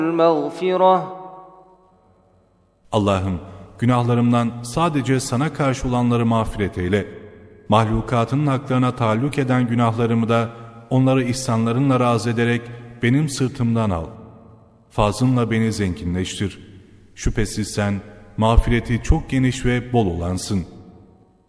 المغفرة. Allah'ım, günahlarımdan sadece sana karşı olanları mağfiret eyle. Mahlukatın haklarına taalluk eden günahlarımı da onları ihsanlarınla razı ederek benim sırtımdan al. Fazlınla beni zenginleştir. Şüphesiz sen mağfireti çok geniş ve bol olansın.